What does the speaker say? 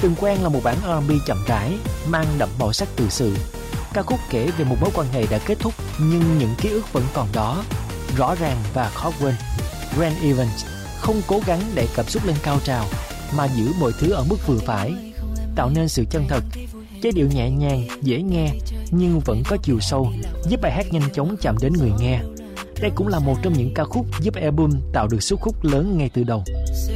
Từng quen là một bản R&B chậm rãi, mang đậm màu sắc tự sự. Ca khúc kể về một mối quan hệ đã kết thúc nhưng những ký ức vẫn còn đó, rõ ràng và khó quên. Grant Evans không cố gắng để cảm xúc lên cao trào, mà giữ mọi thứ ở mức vừa phải, tạo nên sự chân thật. Giai điệu nhẹ nhàng, dễ nghe nhưng vẫn có chiều sâu, giúp bài hát nhanh chóng chạm đến người nghe. Đây cũng là một trong những ca khúc giúp album tạo được sức hút lớn ngay từ đầu.